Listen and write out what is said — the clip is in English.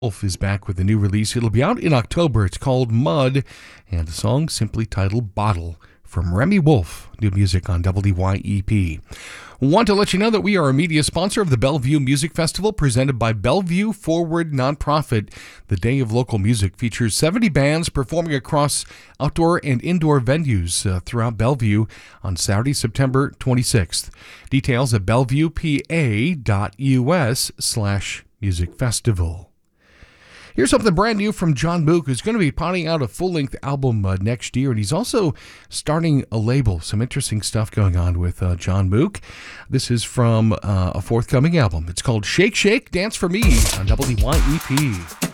Wolf is back with a new release. It'll be out in October. It's called Mud, and the song simply titled Bottle from Remy Wolf. New music on WYEP. Want to let you know that we are a media sponsor of the Bellevue Music Festival presented by Bellevue Forward Nonprofit. The Day of Local Music features 70 bands performing across outdoor and indoor venues throughout Bellevue on Saturday, September 26th. Details at bellevuepa.us/music festival. Here's something brand new from John Mook, who's going to be putting out a full-length album next year, and he's also starting a label. Some interesting stuff going on with John Mook. This is from a forthcoming album. It's called Shake, Shake, Dance for Me on WYEP.